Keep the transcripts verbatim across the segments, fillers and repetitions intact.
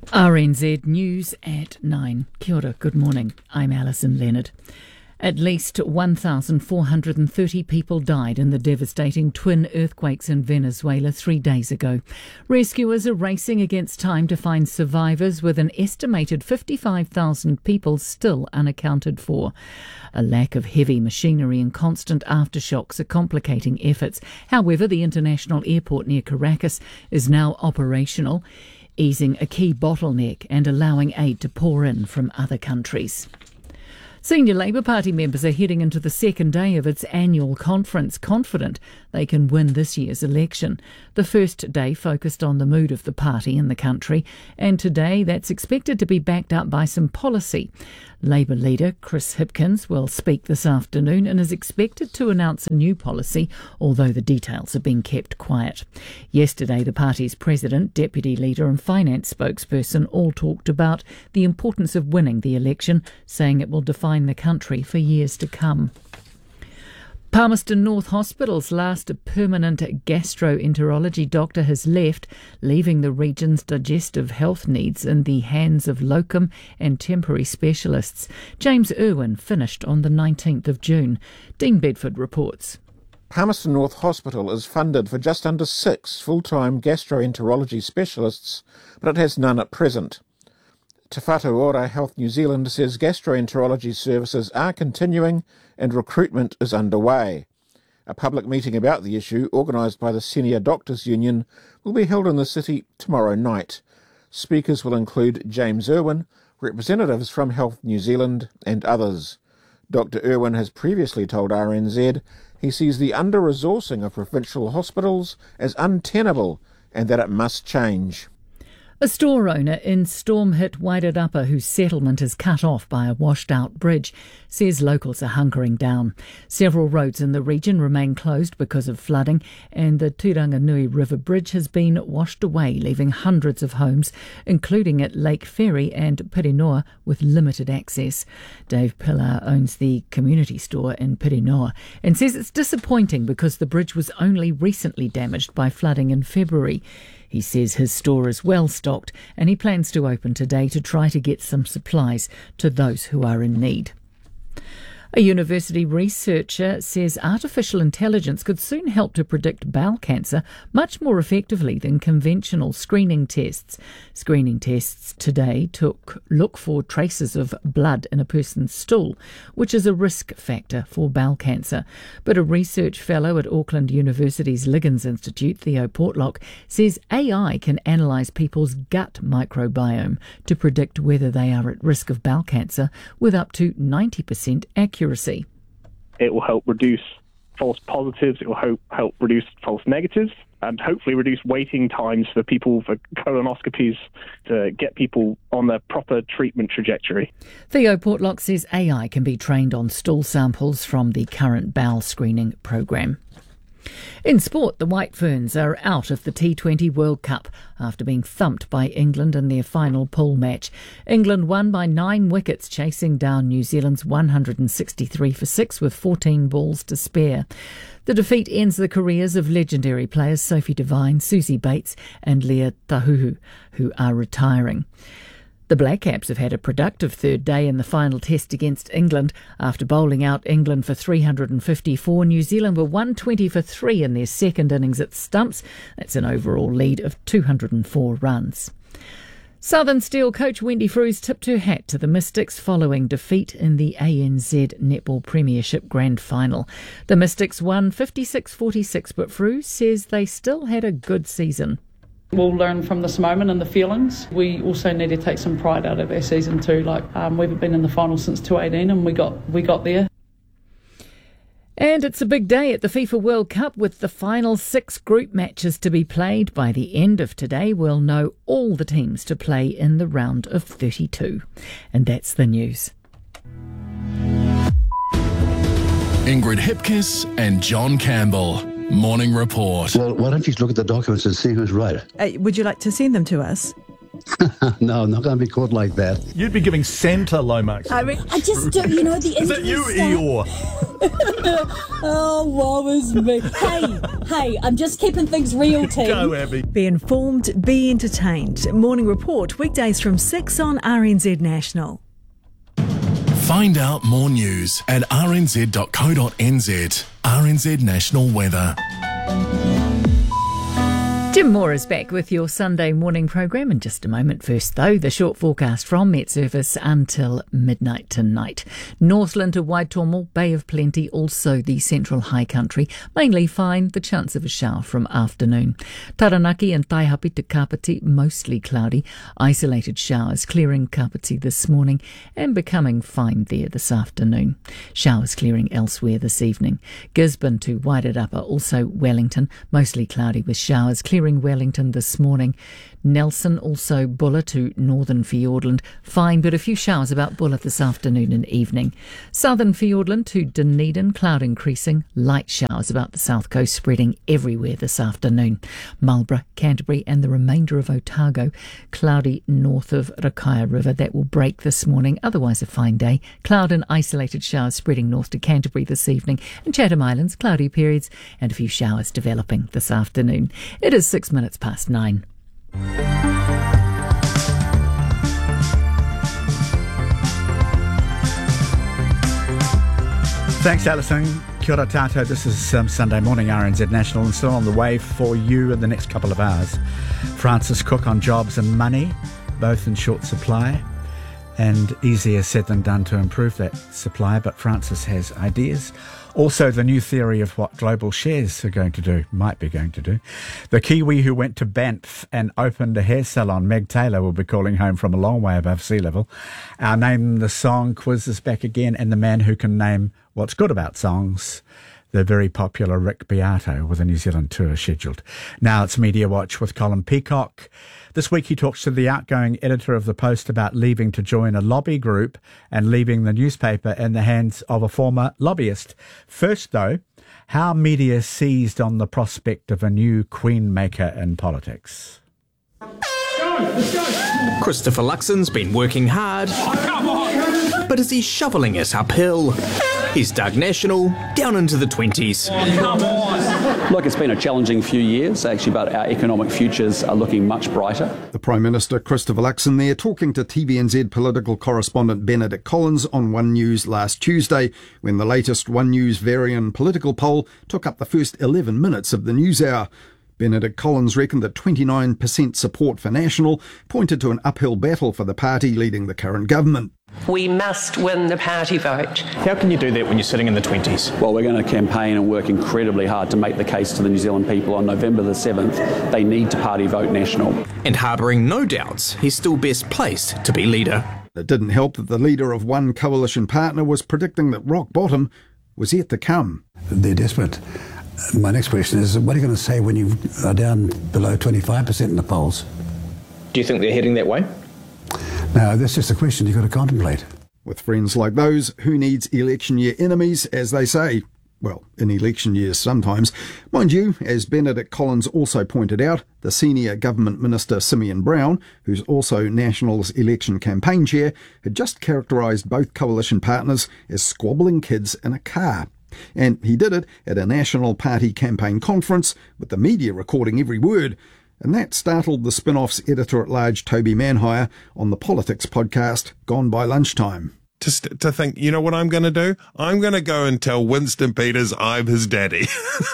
R N Z News at nine. Kia ora, good morning. I'm Alison Leonard. At least one thousand four hundred thirty people died in the devastating twin earthquakes in Venezuela three days ago. Rescuers are racing against time to find survivors, with an estimated fifty-five thousand people still unaccounted for. A lack of heavy machinery and constant aftershocks are complicating efforts. However, the international airport near Caracas is now operational, easing a key bottleneck and allowing aid to pour in from other countries. Senior Labour Party members are heading into the second day of its annual conference, confident they can win this year's election. The first day focused on the mood of the party in the country, and today that's expected to be backed up by some policy. Labour leader Chris Hipkins will speak this afternoon and is expected to announce a new policy, although the details have been kept quiet. Yesterday, the party's president, deputy leader and finance spokesperson all talked about the importance of winning the election, saying it will define the country for years to come. Palmerston North Hospital's last permanent gastroenterology doctor has left, leaving the region's digestive health needs in the hands of locum and temporary specialists. James Irwin finished on the nineteenth of June. Dean Bedford reports. Palmerston North Hospital is funded for just under six full-time gastroenterology specialists, but it has none at present. Te Whatu Ora Health New Zealand says gastroenterology services are continuing and recruitment is underway. A public meeting about the issue, organised by the Senior Doctors Union, will be held in the city tomorrow night. Speakers will include James Irwin, representatives from Health New Zealand and others. Doctor Irwin has previously told R N Z he sees the under-resourcing of provincial hospitals as untenable and that it must change. A store owner in storm-hit Wairarapa, whose settlement is cut off by a washed-out bridge, says locals are hunkering down. Several roads in the region remain closed because of flooding, and the Turanganui River Bridge has been washed away, leaving hundreds of homes, including at Lake Ferry and Pirinoa, with limited access. Dave Pillar owns the community store in Pirinoa and says it's disappointing because the bridge was only recently damaged by flooding in February. He says his store is well stocked and he plans to open today to try to get some supplies to those who are in need. A university researcher says artificial intelligence could soon help to predict bowel cancer much more effectively than conventional screening tests. Screening tests today took look for traces of blood in a person's stool, which is a risk factor for bowel cancer. But a research fellow at Auckland University's Liggins Institute, Theo Portlock, says A I can analyse people's gut microbiome to predict whether they are at risk of bowel cancer with up to ninety percent accuracy. It will help reduce false positives, it will help, help reduce false negatives, and hopefully reduce waiting times for people for colonoscopies to get people on the proper treatment trajectory. Theo Portlock says A I can be trained on stool samples from the current bowel screening program. In sport, the White Ferns are out of the T twenty World Cup after being thumped by England in their final pool match. England won by nine wickets, chasing down New Zealand's one hundred sixty-three for six with fourteen balls to spare. The defeat ends the careers of legendary players Sophie Devine, Susie Bates and Leah Tahuhu, who are retiring. The Black Caps have had a productive third day in the final test against England. After bowling out England for three hundred fifty-four, New Zealand were one hundred twenty for three in their second innings at stumps. That's an overall lead of two hundred four runs. Southern Steel coach Wendy Frews tipped her hat to the Mystics following defeat in the A N Z Netball Premiership Grand Final. The Mystics won fifty-six forty-six, but Frews says they still had a good season. We'll learn from this moment and the feelings. We also need to take some pride out of our season too. Like um, we've been in the final since two eighteen and we got we got there. And it's a big day at the FIFA World Cup with the final six group matches to be played. By the end of today, we'll know all the teams to play in the round of thirty-two. And that's the news. Ingrid Hipkiss and John Campbell. Morning Report. Well, why don't you look at the documents and see who's right? Uh, would you like to send them to us? No, I'm not going to be caught like that. You'd be giving Santa low marks. I, re- I just don't, you know, the Is that you, Eeyore? Oh, woe is me. Hey, hey, I'm just keeping things real, team. Go, Abby. Be informed, be entertained. Morning Report, weekdays from six on R N Z National. Find out more news at r n z dot co dot n z. R N Z National Weather. Jim Moore is back with your Sunday morning program in just a moment. First, though, the short forecast from Met Service until midnight tonight. Northland to Waitomol, Bay of Plenty, also the central high country. Mainly fine, the chance of a shower from afternoon. Taranaki and Taihape to Kapiti, mostly cloudy. Isolated showers clearing Kapiti this morning and becoming fine there this afternoon. Showers clearing elsewhere this evening. Gisborne to Wairarapa, also Wellington, mostly cloudy with showers clearing Wellington this morning. Nelson, also Bulla to northern Fiordland, fine, but a few showers about Bulla this afternoon and evening. Southern Fiordland to Dunedin, cloud increasing, light showers about the south coast spreading everywhere this afternoon. Marlborough, Canterbury and the remainder of Otago, cloudy north of Rakaia River, that will break this morning, otherwise a fine day. Cloud and isolated showers spreading north to Canterbury this evening, and Chatham Islands, cloudy periods and a few showers developing this afternoon. It is six minutes past nine. Thanks, Alison. Kia ora tato. This is um, Sunday morning R N Z National, and still on the way for you in the next couple of hours. Francis Cook on jobs and money, both in short supply, and easier said than done to improve that supply, but Francis has ideas. Also, the new theory of what global shares are going to do, might be going to do. The Kiwi who went to Banff and opened a hair salon, Meg Taylor, will be calling home from a long way above sea level. Our Name the Song quiz is back again, and the man who can name what's good about songs, the very popular Rick Beato, with a New Zealand tour scheduled. Now it's Media Watch with Colin Peacock. This week he talks to the outgoing editor of The Post about leaving to join a lobby group and leaving the newspaper in the hands of a former lobbyist. First, though, how media seized on the prospect of a new queen maker in politics. Christopher Luxon's been working hard, but is he shoveling it uphill? He's dug national down into the twenties. Look, it's been a challenging few years, actually, but our economic futures are looking much brighter. The Prime Minister, Christopher Luxon, there talking to T V N Z political correspondent Benedict Collins on One News last Tuesday, when the latest One News Varian political poll took up the first eleven minutes of the news hour. Benedict Collins reckoned that twenty-nine percent support for National pointed to an uphill battle for the party leading the current government. We must win the party vote. How can you do that when you're sitting in the twenties? Well, we're going to campaign and work incredibly hard to make the case to the New Zealand people on November the seventh. They need to party vote National. And harbouring no doubts, he's still best placed to be leader. It didn't help that the leader of one coalition partner was predicting that rock bottom was yet to come. They're desperate. My next question is, what are you going to say when you are down below twenty-five percent in the polls? Do you think they're heading that way? No, that's just a question you've got to contemplate. With friends like those, who needs election year enemies, as they say? Well, in election years sometimes. Mind you, as Benedict Collins also pointed out, the senior government minister Simeon Brown, who's also National's election campaign chair, had just characterised both coalition partners as squabbling kids in a car. And he did it at a National Party campaign conference, with the media recording every word. And that startled the Spin-Off's editor-at-large Toby Manhire on the Politics podcast, Gone by Lunchtime. To, st- to think, you know what I'm going to do? I'm going to go and tell Winston Peters I'm his daddy.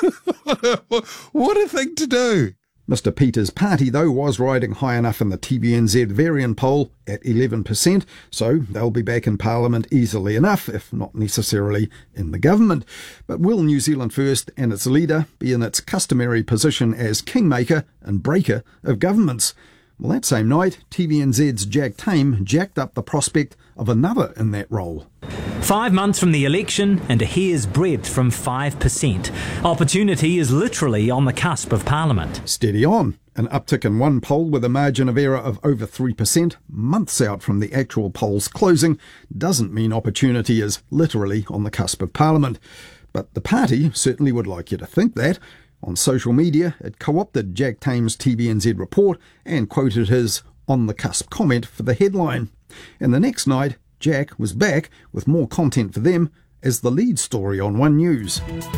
What a thing to do. Mister Peters' party, though, was riding high enough in the T V N Z Varian poll at eleven percent, so they'll be back in Parliament easily enough, if not necessarily in the government. But will New Zealand First and its leader be in its customary position as kingmaker and breaker of governments? Well, that same night, T V N Z's Jack Tame jacked up the prospect of another in that role. Five months from the election and a hair's breadth from five percent. Opportunity is literally on the cusp of Parliament. Steady on. An uptick in one poll with a margin of error of over three percent, months out from the actual poll's closing, doesn't mean opportunity is literally on the cusp of Parliament. But the party certainly would like you to think that. On social media, it co-opted Jack Tame's T V N Z report and quoted his on-the-cusp comment for the headline. And the next night, Jack was back with more content for them as the lead story on One News.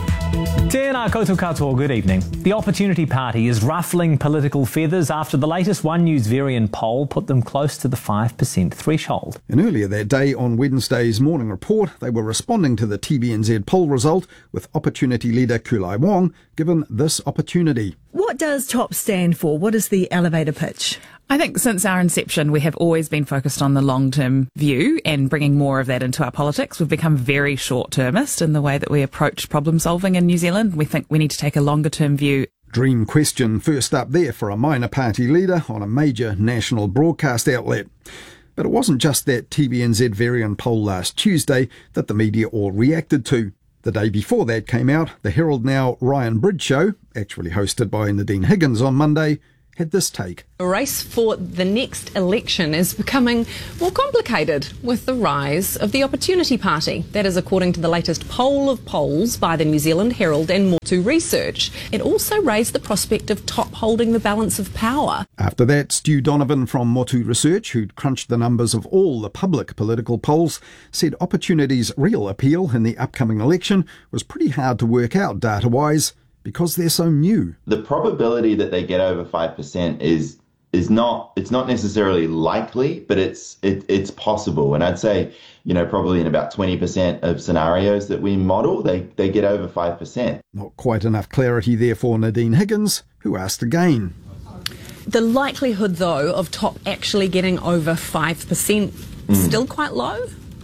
Tēnā koutou katoa, good evening. The Opportunity Party is ruffling political feathers after the latest One News Varian poll put them close to the five percent threshold. And earlier that day on Wednesday's Morning Report, they were responding to the T V N Z poll result, with Opportunity leader Kulai Wong given this opportunity. What does TOP stand for? What is the elevator pitch? I think since our inception, we have always been focused on the long-term view and bringing more of that into our politics. We've become very short-termist in the way that we approach problem-solving in New Zealand. We think we need to take a longer-term view. Dream question first up there for a minor party leader on a major national broadcast outlet. But it wasn't just that T V N Z Varian poll last Tuesday that the media all reacted to. The day before that came out, the Herald Now Ryan Bridge show, actually hosted by Nadine Higgins on Monday, had this take. The race for the next election is becoming more complicated with the rise of the Opportunity Party. That is according to the latest poll of polls by the New Zealand Herald and Motu Research. It also raised the prospect of TOP holding the balance of power. After that, Stu Donovan from Motu Research, who'd crunched the numbers of all the public political polls, said Opportunity's real appeal in the upcoming election was pretty hard to work out data-wise, because they're so new. The probability that they get over five percent is is not, it's not necessarily likely, but it's it, it's possible. And I'd say, you know, probably in about twenty percent of scenarios that we model, they, they get over five percent. Not quite enough clarity there for Nadine Higgins, who asked again. The likelihood, though, of TOP actually getting over five percent mm. still quite low?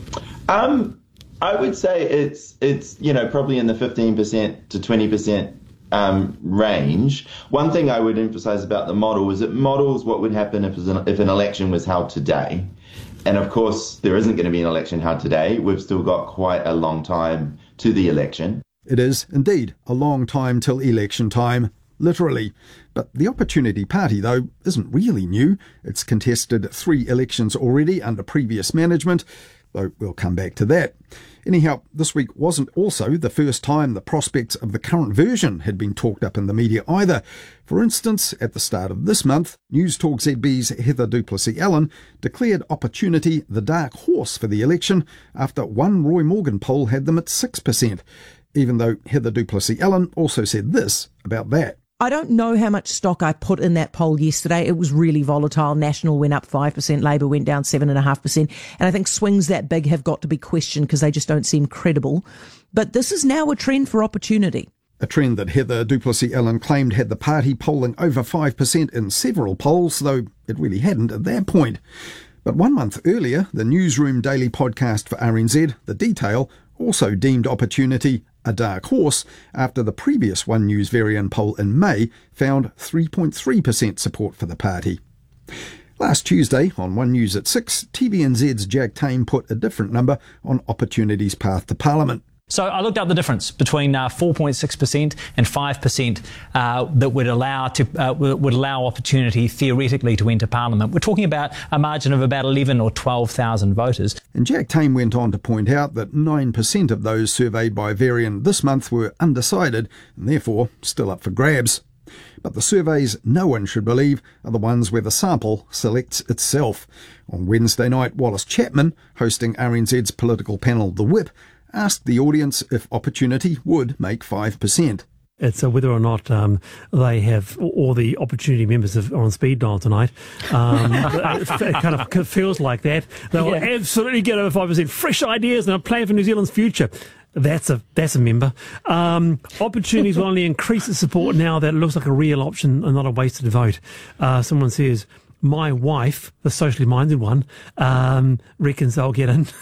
Um, I would say it's, it's you know, probably in the fifteen percent to twenty percent Um, range. One thing I would emphasize about the model is it models what would happen if, an, if an election was held today. And of course, there isn't going to be an election held today. We've still got quite a long time to the election. It is indeed a long time till election time, literally. But the Opportunity Party, though, isn't really new. It's contested three elections already under previous management, though we'll come back to that. Anyhow, this week wasn't also the first time the prospects of the current version had been talked up in the media either. For instance, at the start of this month, News Talk Z B's Heather du Plessis-Allen declared Opportunity the dark horse for the election after one Roy Morgan poll had them at six percent, even though Heather du Plessis-Allen also said this about that. I don't know how much stock I put in that poll yesterday. It was really volatile. National went up five percent, Labour went down seven point five percent. And I think swings that big have got to be questioned because they just don't seem credible. But this is now a trend for Opportunity. A trend that Heather du Plessis-Allen claimed had the party polling over five percent in several polls, though it really hadn't at that point. But one month earlier, the Newsroom Daily podcast for R N Z, The Detail, also deemed Opportunity a dark horse after the previous One News Varian poll in May found three point three percent support for the party. Last Tuesday, on One News at six, T V N Z's Jack Tame put a different number on Opportunity's path to Parliament. So I looked up the difference between uh, four point six percent and five percent uh, that would allow to uh, would allow Opportunity theoretically to enter Parliament. We're talking about a margin of about eleven or twelve thousand voters. And Jack Tame went on to point out that nine percent of those surveyed by Varian this month were undecided and therefore still up for grabs. But the surveys no one should believe are the ones where the sample selects itself. On Wednesday night, Wallace Chapman, hosting R N Z's political panel The Whip, asked the audience if Opportunity would make five percent. It's uh, whether or not um, they have, or the Opportunity members are on speed dial tonight. Um, it, it kind of feels like that. They will yeah. absolutely get over five percent. Fresh ideas and a plan for New Zealand's future. That's a that's a member. Um, Opportunities will only increase its support now that it looks like a real option and not a wasted vote. Uh, someone says, my wife, the socially minded one, um, reckons they'll get in.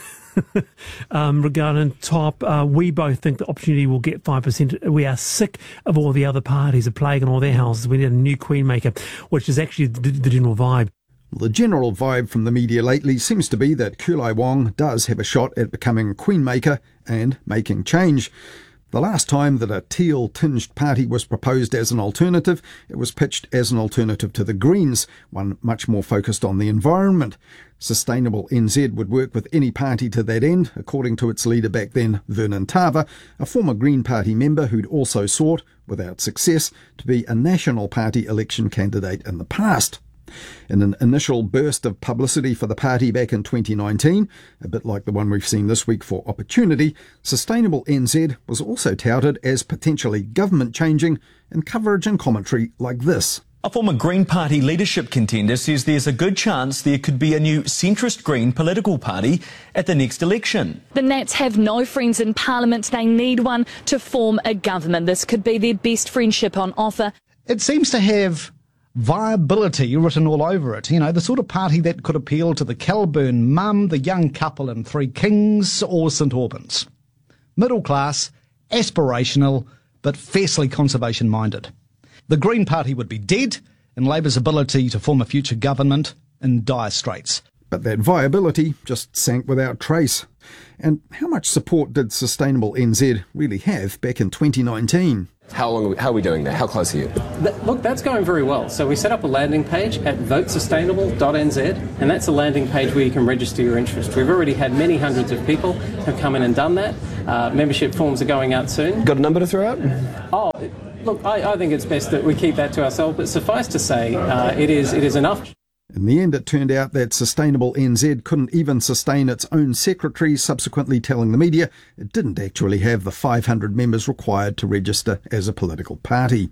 um, regarding TOP, uh, we both think the Opportunity will get five percent. We are sick of all the other parties, a plague in all their houses. We need a new Queenmaker, which is actually the, the general vibe. The general vibe from the media lately seems to be that Kulai Wong does have a shot at becoming Queenmaker and making change. The last time that a teal-tinged party was proposed as an alternative, it was pitched as an alternative to the Greens, one much more focused on the environment. Sustainable N Z would work with any party to that end, according to its leader back then, Vernon Tava, a former Green Party member who'd also sought, without success, to be a National Party election candidate in the past. In an initial burst of publicity for the party back in twenty nineteen, a bit like the one we've seen this week for Opportunity, Sustainable N Z was also touted as potentially government-changing in coverage and commentary like this. A former Green Party leadership contender says there's a good chance there could be a new centrist Green political party at the next election. The Nats have no friends in Parliament. They need one to form a government. This could be their best friendship on offer. It seems to have viability written all over it. You know, the sort of party that could appeal to the Kelburn mum, the young couple in Three Kings or St Albans. Middle class, aspirational, but fiercely conservation-minded. The Green Party would be dead, and Labour's ability to form a future government in dire straits. But that viability just sank without trace. And how much support did Sustainable N Z really have back in twenty nineteen? How long? Are we, how are we doing there? How close are you? That, look, that's going very well. So we set up a landing page at vote sustainable dot n z, and that's a landing page where you can register your interest. We've already had many hundreds of people have come in and done that. Uh, membership forms are going out soon. Got a number to throw out? Oh, look, I, I think it's best that we keep that to ourselves, but suffice to say, uh, it is it is enough. In the end, it turned out that Sustainable N Z couldn't even sustain its own secretary, subsequently telling the media it didn't actually have the five hundred members required to register as a political party.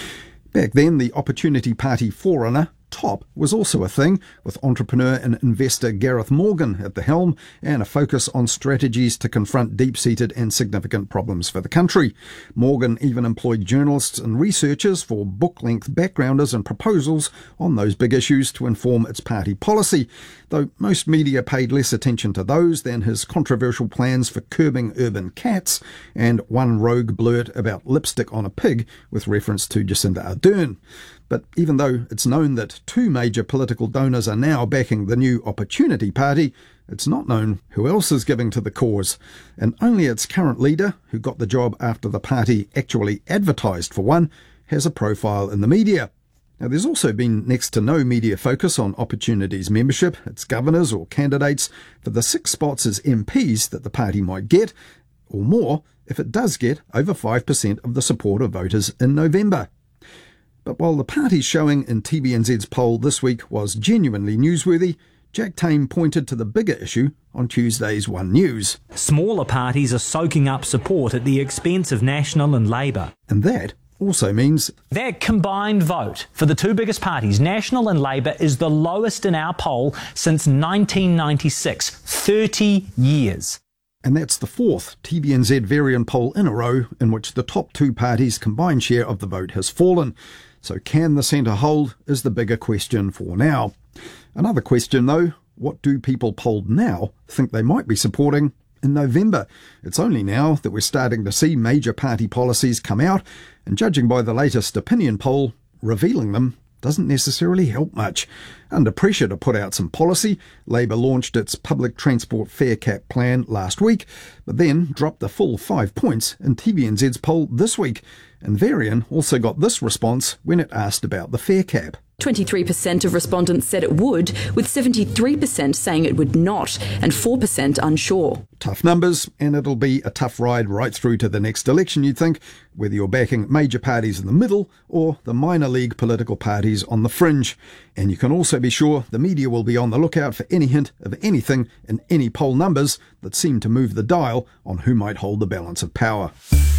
Back then, the Opportunity Party forerunner, TOP, was also a thing, with entrepreneur and investor Gareth Morgan at the helm and a focus on strategies to confront deep-seated and significant problems for the country. Morgan even employed journalists and researchers for book-length backgrounders and proposals on those big issues to inform its party policy, though most media paid less attention to those than his controversial plans for curbing urban cats and one rogue blurt about lipstick on a pig with reference to Jacinda Ardern. But even though it's known that two major political donors are now backing the new Opportunity Party, it's not known who else is giving to the cause. And only its current leader, who got the job after the party actually advertised for one, has a profile in the media. Now, there's also been next to no media focus on Opportunity's membership, its governors or candidates, for the six spots as M Ps that the party might get, or more, if it does get over five percent of the support of voters in November. But while the party's showing in T V N Z's poll this week was genuinely newsworthy, Jack Tame pointed to the bigger issue on Tuesday's One News. Smaller parties are soaking up support at the expense of National and Labour. And that also means their combined vote for the two biggest parties, National and Labour, is the lowest in our poll since nineteen ninety-six, thirty years. And that's the fourth T V N Z variant poll in a row in which the top two parties' combined share of the vote has fallen. So can the centre hold is the bigger question for now. Another question, though, what do people polled now think they might be supporting in November? It's only now that we're starting to see major party policies come out, and judging by the latest opinion poll, revealing them doesn't necessarily help much. Under pressure to put out some policy, Labour launched its public transport fare cap plan last week, but then dropped the full five points in T V N Z's poll this week. And Varian also got this response when it asked about the fare cap. twenty-three percent of respondents said it would, with seventy-three percent saying it would not, and four percent unsure. Tough numbers, and it'll be a tough ride right through to the next election, you'd think, whether you're backing major parties in the middle or the minor league political parties on the fringe. And you can also be sure the media will be on the lookout for any hint of anything in any poll numbers that seem to move the dial on who might hold the balance of power.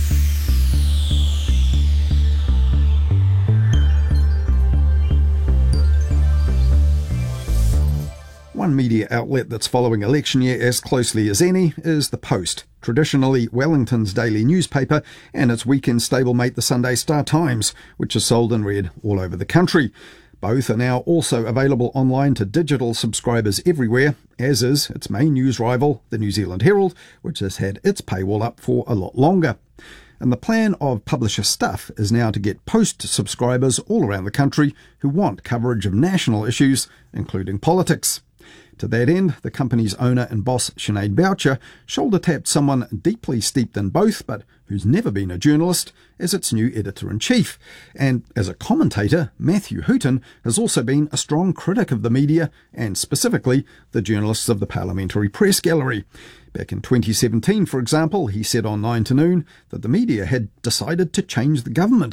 One media outlet that's following election year as closely as any is The Post, traditionally Wellington's daily newspaper, and its weekend stablemate the Sunday Star Times, which is sold and read all over the country. Both are now also available online to digital subscribers everywhere, as is its main news rival, the New Zealand Herald, which has had its paywall up for a lot longer. And the plan of Publisher Stuff is now to get Post subscribers all around the country who want coverage of national issues, including politics. To that end, the company's owner and boss, Sinead Boucher, shoulder-tapped someone deeply steeped in both, but who's never been a journalist, as its new editor-in-chief. And as a commentator, Matthew Hooton has also been a strong critic of the media, and specifically the journalists of the Parliamentary Press Gallery. Back in twenty seventeen, for example, he said on Nine to Noon that the media had decided to change the government,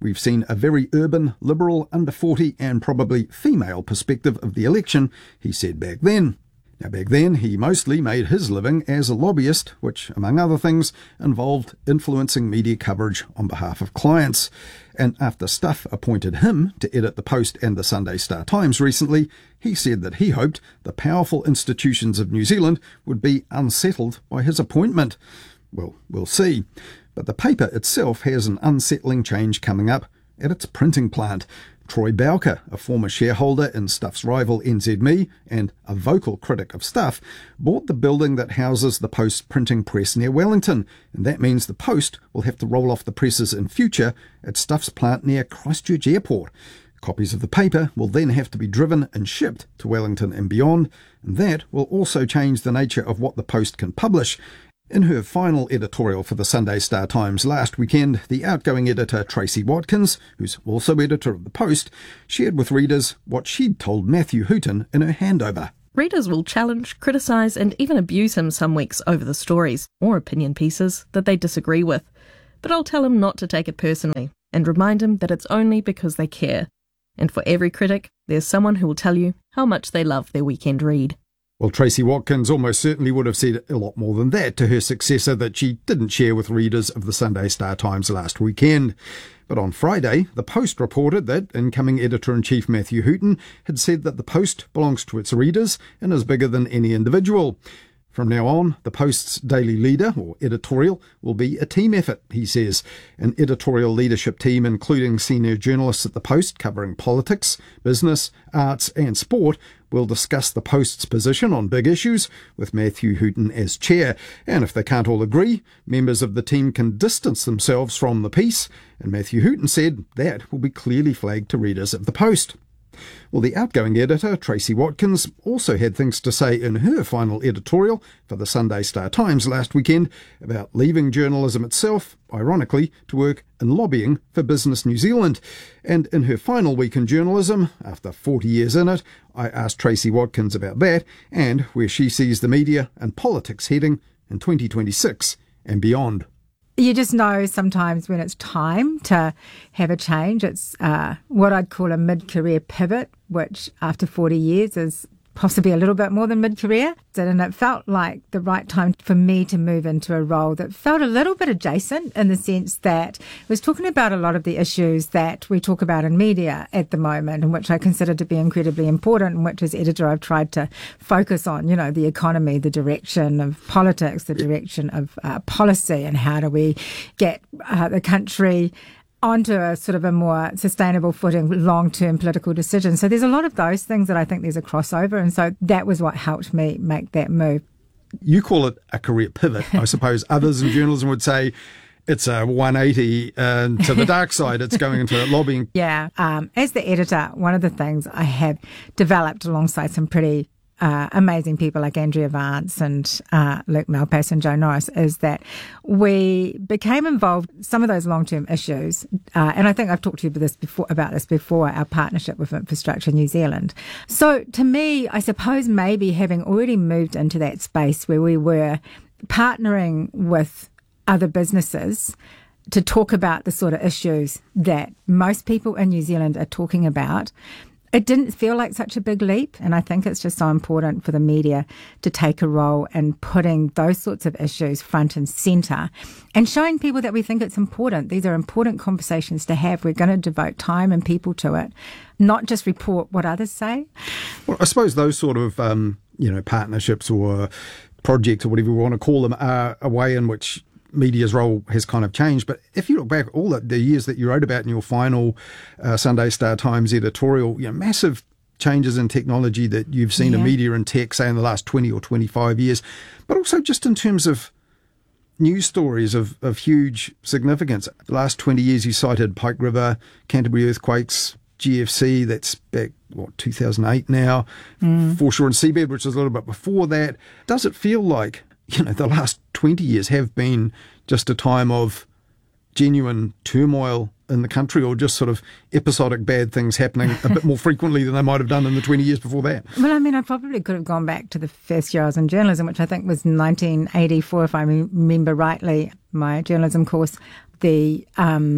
we've seen a very urban, liberal, under forty and probably female perspective of the election, he said back then. Now, back then, he mostly made his living as a lobbyist, which, among other things, involved influencing media coverage on behalf of clients. And after Stuff appointed him to edit the Post and the Sunday Star Times recently, he said that he hoped the powerful institutions of New Zealand would be unsettled by his appointment. Well, we'll see. But the paper itself has an unsettling change coming up at its printing plant. Troy Bowker, a former shareholder in Stuff's rival N Z M E and a vocal critic of Stuff, bought the building that houses the Post printing press near Wellington, and that means the Post will have to roll off the presses in future at Stuff's plant near Christchurch Airport. Copies of the paper will then have to be driven and shipped to Wellington and beyond, and that will also change the nature of what the Post can publish. In her final editorial for the Sunday Star Times last weekend, the outgoing editor Tracy Watkins, who's also editor of the Post, shared with readers what she'd told Matthew Hooton in her handover. Readers will challenge, criticise and even abuse him some weeks over the stories or opinion pieces that they disagree with. But I'll tell him not to take it personally and remind him that it's only because they care. And for every critic, there's someone who will tell you how much they love their weekend read. Well, Tracy Watkins almost certainly would have said a lot more than that to her successor that she didn't share with readers of the Sunday Star Times last weekend. But on Friday, the Post reported that incoming editor-in-chief Matthew Hooton had said that the Post belongs to its readers and is bigger than any individual. From now on, the Post's daily leader, or editorial, will be a team effort, he says. An editorial leadership team including senior journalists at the Post covering politics, business, arts and sport will discuss the Post's position on big issues with Matthew Hooton as chair. And if they can't all agree, members of the team can distance themselves from the piece. And Matthew Hooton said that will be clearly flagged to readers of the Post. Well, the outgoing editor, Tracy Watkins, also had things to say in her final editorial for the Sunday Star Times last weekend about leaving journalism itself, ironically, to work in lobbying for Business New Zealand. And in her final week in journalism, after forty years in it, I asked Tracy Watkins about that and where she sees the media and politics heading in twenty twenty-six and beyond. You just know sometimes when it's time to have a change. It's uh, what I'd call a mid-career pivot, which after forty years is possibly a little bit more than mid-career. And it felt like the right time for me to move into a role that felt a little bit adjacent in the sense that it was talking about a lot of the issues that we talk about in media at the moment and which I consider to be incredibly important and which as editor I've tried to focus on, you know, the economy, the direction of politics, the direction of uh, policy and how do we get uh, the country onto a sort of a more sustainable footing, long-term political decisions. So there's a lot of those things that I think there's a crossover, and so that was what helped me make that move. You call it a career pivot. I suppose others in journalism would say it's a one eighty uh, to the dark side. It's going into lobbying. Yeah. Um, as the editor, one of the things I have developed alongside some pretty Uh, amazing people like Andrea Vance and uh, Luke Malpass and Joe Norris is that we became involved in some of those long-term issues. Uh, and I think I've talked to you about this before, about this before, our partnership with Infrastructure New Zealand. So to me, I suppose maybe having already moved into that space where we were partnering with other businesses to talk about the sort of issues that most people in New Zealand are talking about, it didn't feel like such a big leap, and I think it's just so important for the media to take a role in putting those sorts of issues front and centre and showing people that we think it's important. These are important conversations to have. We're going to devote time and people to it, not just report what others say. Well, I suppose those sort of, um, you know, partnerships or projects or whatever we want to call them are a way in which media's role has kind of changed. But if you look back all the, the years that you wrote about in your final uh, Sunday Star Times editorial, you know, massive changes in technology that you've seen yeah. in media and tech, say in the last twenty or twenty-five years, but also just in terms of news stories of, of huge significance. The last twenty years you cited Pike River, Canterbury earthquakes, G F C, that's back, what, two thousand eight now, mm. Foreshore and Seabed, which was a little bit before that. Does it feel like, you know, the last twenty years have been just a time of genuine turmoil in the country, or just sort of episodic bad things happening a bit more frequently than they might have done in the twenty years before that? Well, I mean, I probably could have gone back to the first year I was in journalism, which I think was nineteen eighty-four, if I remember rightly, my journalism course. The, um,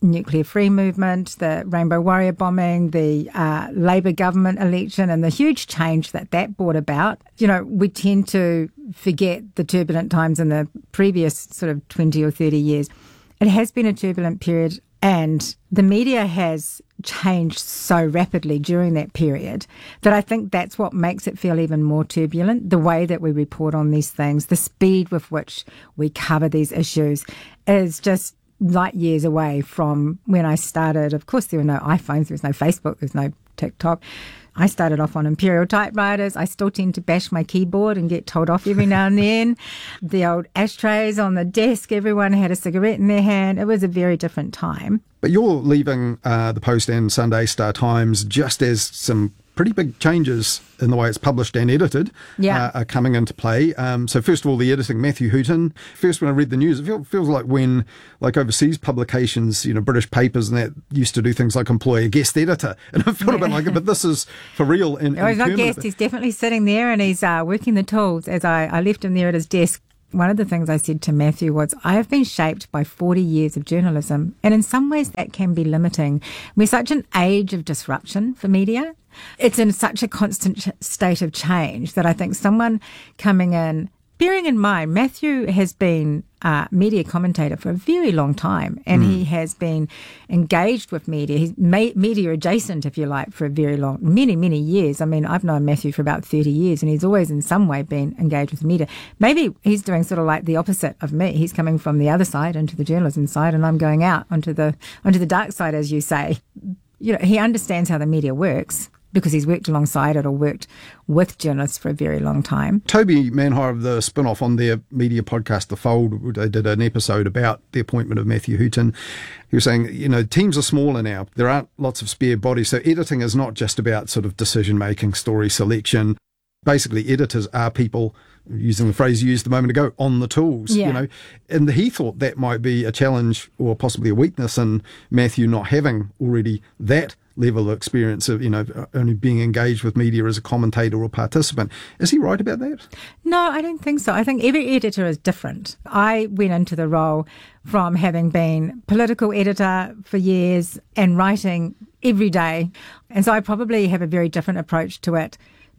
nuclear-free movement, the Rainbow Warrior bombing, the uh, Labour government election, and the huge change that that brought about. You know, we tend to forget the turbulent times in the previous sort of twenty or thirty years. It has been a turbulent period, and the media has changed so rapidly during that period that I think that's what makes it feel even more turbulent. The way that we report on these things, the speed with which we cover these issues is just light years away from when I started. Of course, there were no iPhones, there was no Facebook, there was no TikTok. I started off on Imperial typewriters. I still tend to bash my keyboard and get told off every now and then. The old ashtrays on the desk, everyone had a cigarette in their hand. It was a very different time. But you're leaving uh, the Post and Sunday Star Times just as some pretty big changes in the way it's published and edited yeah. uh, are coming into play. Um, so first of all, the editing, Matthew Hooton. First, when I read the news, it feel, feels like when like overseas publications, you know, British papers and that used to do things like employ a guest editor. And I felt yeah. a bit like it, but this is for real. And, oh, he's and not guest, he's definitely sitting there and he's uh, working the tools as I, I left him there at his desk. One of the things I said to Matthew was, I have been shaped by forty years of journalism, and in some ways that can be limiting. We're such an age of disruption for media. It's in such a constant ch- state of change that I think someone coming in, bearing in mind, Matthew has been a media commentator for a very long time, and mm. he has been engaged with media. He's ma- media adjacent, if you like, for a very long, many, many years. I mean, I've known Matthew for about thirty years, and he's always in some way been engaged with media. Maybe he's doing sort of like the opposite of me. He's coming from the other side into the journalism side, and I'm going out onto the onto the dark side, as you say. You know, he understands how the media works, because he's worked alongside it or worked with journalists for a very long time. Toby Manhire of the Spin-Off on their media podcast, The Fold, they did an episode about the appointment of Matthew Hooton. He was saying, you know, teams are smaller now. There aren't lots of spare bodies. So editing is not just about sort of decision-making, story selection. Basically, editors are people, using the phrase used a moment ago, on the tools, yeah. you know. And he thought that might be a challenge or possibly a weakness in Matthew not having already that level of experience of, you know, only being engaged with media as a commentator or participant. Is he right about that? No, I don't think so. I think every editor is different. I went into the role from having been political editor for years and writing every day. And so I probably have a very different approach to it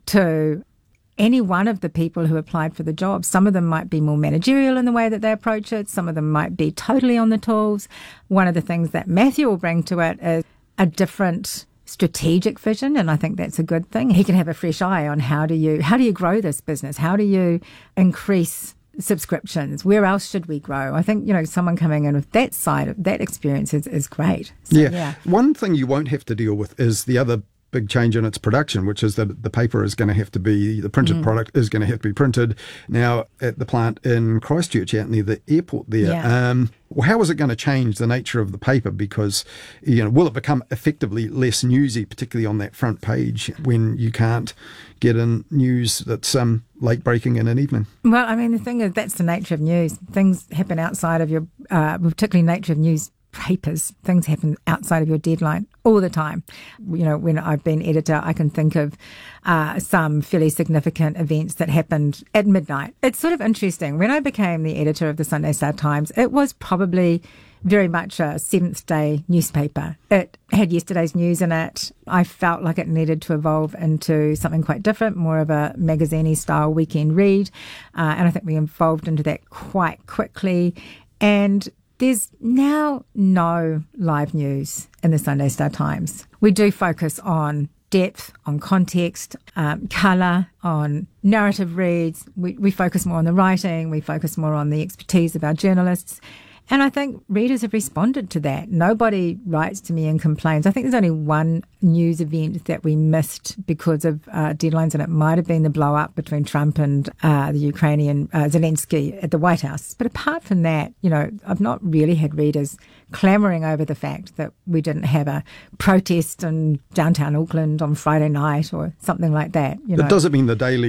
to any one of the people who applied for the job. Some of them might be more managerial in the way that they approach it. Some of them might be totally on the tools. One of the things that Matthew will bring to it is a different strategic vision, and I think that's a good thing. He can have a fresh eye on how do you how do you grow this business? How do you increase subscriptions? Where else should we grow? I think, you know, someone coming in with that side of that experience is, is great. So, yeah. yeah. One thing you won't have to deal with is the other big change in its production, which is that the paper is going to have to be, the printed mm. product is going to have to be printed now at the plant in Christchurch out near the airport there. Yeah. Um, well, how is it going to change the nature of the paper? Because, you know, will it become effectively less newsy, particularly on that front page when you can't get in news that's um, late breaking in an evening? Well, I mean, the thing is, that's the nature of news. Things happen outside of your, uh, particularly nature of news papers, things happen outside of your deadline all the time. You know, when I've been editor, I can think of uh, some fairly significant events that happened at midnight. It's sort of interesting. When I became the editor of the Sunday Star Times, it was probably very much a seventh day newspaper. It had yesterday's news in it. I felt like it needed to evolve into something quite different, more of a magazine-y style weekend read. Uh, and I think we evolved into that quite quickly. And there's now no live news in the Sunday Star Times. We do focus on depth, on context, um, colour, on narrative reads. We, we focus more on the writing. We focus more on the expertise of our journalists. And I think readers have responded to that. Nobody writes to me and complains. I think there's only one news event that we missed because of uh, deadlines, and it might have been the blow-up between Trump and uh, the Ukrainian uh, Zelensky at the White House. But apart from that, you know, I've not really had readers clamouring over the fact that we didn't have a protest in downtown Auckland on Friday night or something like that. You know. But does it mean the daily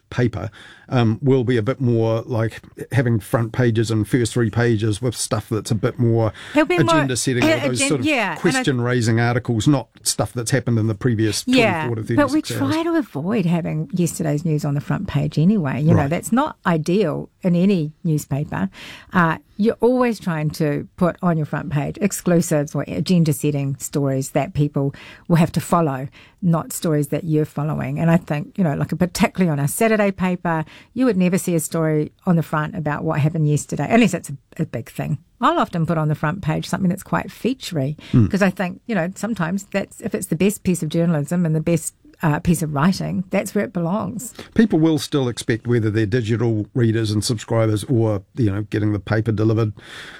paper um, will be a bit more like having front pages and first three pages with stuff that's a bit more agenda more, setting, uh, or those sort of yeah, question raising articles, not stuff that's happened in the previous yeah, twenty-four to thirty-six but we hours. try to avoid having yesterday's news on the front page anyway. You right. know, that's not ideal in any newspaper. Uh, you're always trying to put on your front page exclusives or agenda setting stories that people will have to follow, not stories that you're following. And I think, you know, like particularly on a Saturday paper, you would never see a story on the front about what happened yesterday, unless it's a, a big thing. I'll often put on the front page something that's quite featurey, because mm. I think, you know, sometimes that's, if it's the best piece of journalism and the best Uh, piece of writing, that's where it belongs. People will still expect, whether they're digital readers and subscribers or, you know, getting the paper delivered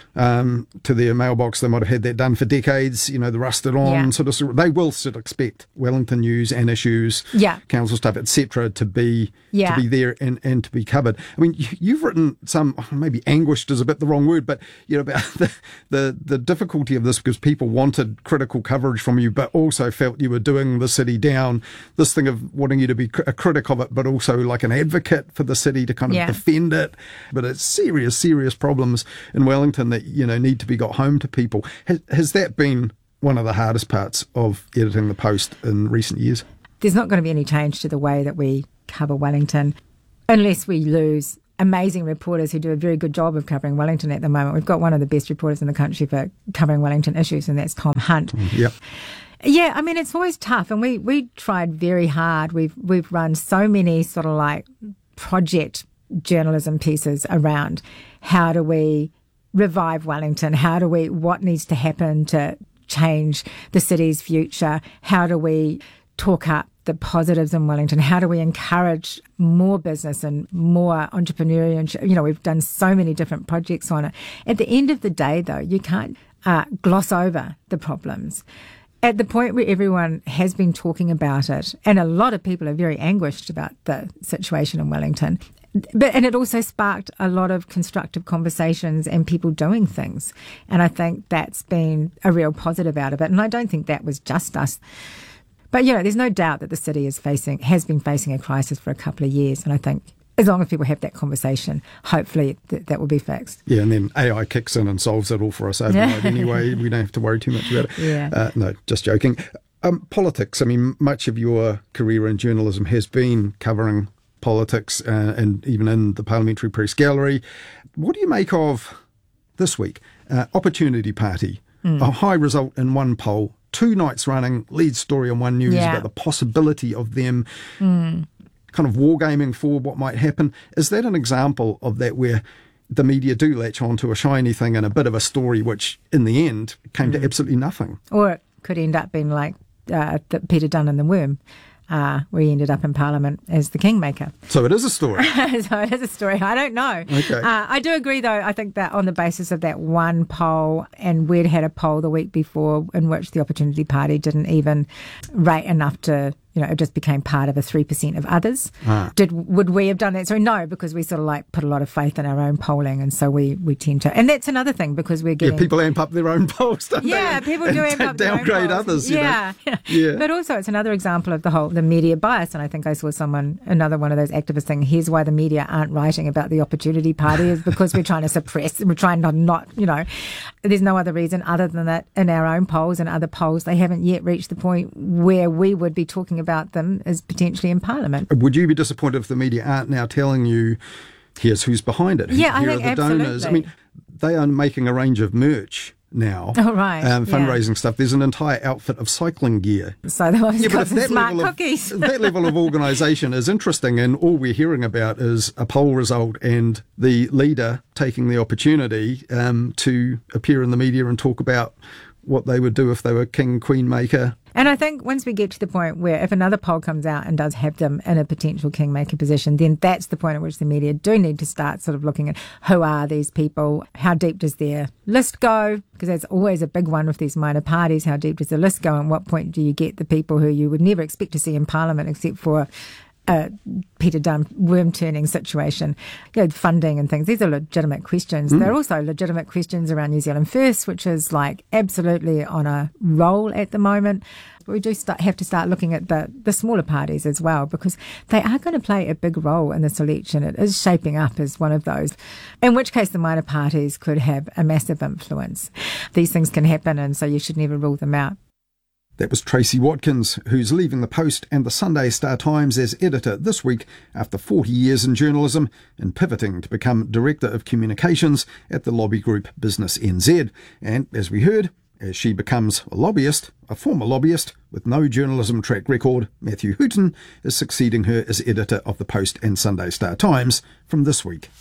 um, to their mailbox. They might have had that done for decades, you know, the rusted on yeah. sort of. They will still expect Wellington news and issues, yeah. council stuff, et cetera, to be yeah. to be there and, and to be covered. I mean, you've written some, maybe anguished is a bit the wrong word, but you know about the the, the difficulty of this, because people wanted critical coverage from you, but also felt you were doing the city down. This thing of wanting you to be a critic of it, but also like an advocate for the city to kind of yeah. defend it. But it's serious, serious problems in Wellington that, you know, need to be got home to people. Has, has that been one of the hardest parts of editing the Post in recent years? There's not going to be any change to the way that we cover Wellington unless we lose amazing reporters who do a very good job of covering Wellington at the moment. We've got one of the best reporters in the country for covering Wellington issues, and that's Tom Hunt. Yep. Yeah, I mean, it's always tough, and we, we tried very hard. We've we've run so many sort of like project journalism pieces around how do we revive Wellington? How do we, what needs to happen to change the city's future? How do we talk up the positives in Wellington? How do we encourage more business and more entrepreneurship? You know, we've done so many different projects on it. At the end of the day, though, you can't uh, gloss over the problems. At the point where everyone has been talking about it, and a lot of people are very anguished about the situation in Wellington, but and it also sparked a lot of constructive conversations and people doing things. And I think that's been a real positive out of it. And I don't think that was just us. But, you know, there's no doubt that the city is facing, has been facing a crisis for a couple of years. And I think as long as people have that conversation, hopefully th- that will be fixed. Yeah, and then A I kicks in and solves it all for us overnight anyway. We don't have to worry too much about it. Yeah. Uh, no, just joking. Um, politics, I mean, much of your career in journalism has been covering politics uh, and even in the Parliamentary Press Gallery. What do you make of this week? Uh, Opportunity Party, mm. a high result in one poll, two nights running, lead story on One News yeah. about the possibility of them mm. kind of wargaming for what might happen. Is that an example of that where the media do latch on to a shiny thing and a bit of a story which in the end came mm. to absolutely nothing? Or it could end up being like uh, the Peter Dunn and the Worm, uh, where he ended up in Parliament as the kingmaker. So it is a story. So it is a story. I don't know. Okay. Uh, I do agree, though. I think that on the basis of that one poll, and we'd had a poll the week before in which the Opportunity Party didn't even rate enough to, you know, it just became part of a three percent of others. Ah. Did Would we have done that? So no, because we sort of like put a lot of faith in our own polling, and so we, we tend to. And that's another thing, because we're getting... Yeah, people amp up their own polls, don't yeah, they? people do amp up their own downgrade polls. others, you yeah. know? Yeah. But also it's another example of the whole, the media bias, and I think I saw someone, another one of those activists saying, here's why the media aren't writing about the Opportunity Party, is because we're trying to suppress, we're trying to not, you know, there's no other reason other than that in our own polls and other polls, they haven't yet reached the point where we would be talking about them as potentially in Parliament. Would you be disappointed if the media aren't now telling you, here's who's behind it? Yeah, Here I are think the absolutely. donors. I mean, they are making a range of merch now. Oh, right. Um, fundraising yeah. stuff. There's an entire outfit of cycling gear. So they've obviously Yeah, but got if some that smart level of- cookies. that level of organisation is interesting, and all we're hearing about is a poll result and the leader taking the opportunity um, to appear in the media and talk about what they would do if they were king, queen maker. And I think once we get to the point where if another poll comes out and does have them in a potential kingmaker position, then that's the point at which the media do need to start sort of looking at who are these people, how deep does their list go, because that's always a big one with these minor parties, how deep does the list go, and what point do you get the people who you would never expect to see in Parliament except for a Peter Dunn worm-turning situation, you know, funding and things. These are legitimate questions. Mm. There are also legitimate questions around New Zealand First, which is like absolutely on a roll at the moment. We do start, have to start looking at the, the smaller parties as well, because they are going to play a big role in this election. It is shaping up as one of those, in which case the minor parties could have a massive influence. These things can happen, and so you should never rule them out. That was Tracy Watkins, who's leaving the Post and the Sunday Star Times as editor this week after forty years in journalism and pivoting to become Director of Communications at the lobby group Business N Z. And as we heard, as she becomes a lobbyist, a former lobbyist with no journalism track record, Matthew Hooton is succeeding her as editor of the Post and Sunday Star Times from this week.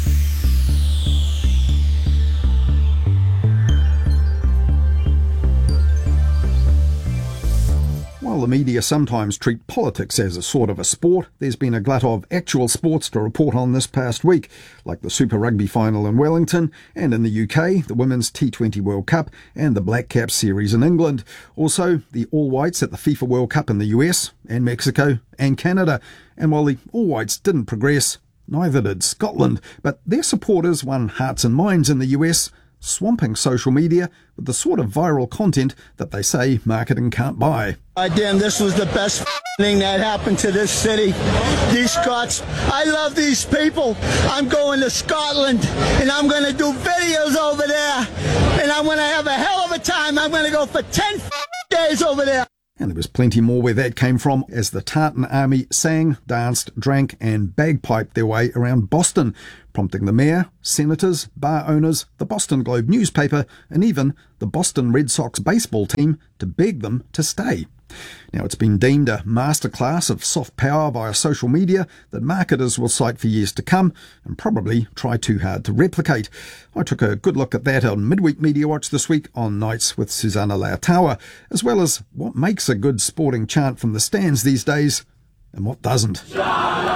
While the media sometimes treat politics as a sort of a sport, there's been a glut of actual sports to report on this past week, like the Super Rugby final in Wellington, and in the U K, the Women's T twenty World Cup and the Black Caps series in England. Also, the All Whites at the FIFA World Cup in the U S, and Mexico, and Canada. And while the All Whites didn't progress, neither did Scotland, but their supporters won hearts and minds in the U S, swamping social media with the sort of viral content that they say marketing can't buy. Oh, damn, this was the best thing that happened to this city. These Scots, I love these people. I'm going to Scotland and I'm going to do videos over there and I'm going to have a hell of a time. I'm going to go for ten days over there. And there was plenty more where that came from as the Tartan Army sang, danced, drank and bagpiped their way around Boston, prompting the mayor, senators, bar owners, the Boston Globe newspaper and even the Boston Red Sox baseball team to beg them to stay. Now, it's been deemed a masterclass of soft power via social media that marketers will cite for years to come and probably try too hard to replicate. I took a good look at that on Midweek Media Watch this week on Nights with Susanna Lautawa, as well as what makes a good sporting chant from the stands these days and what doesn't.